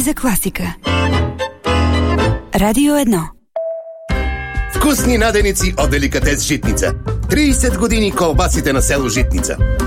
за класика. Радио 1. Вкусни наденици от деликатес Житница. 30 години колбасите на село Житница.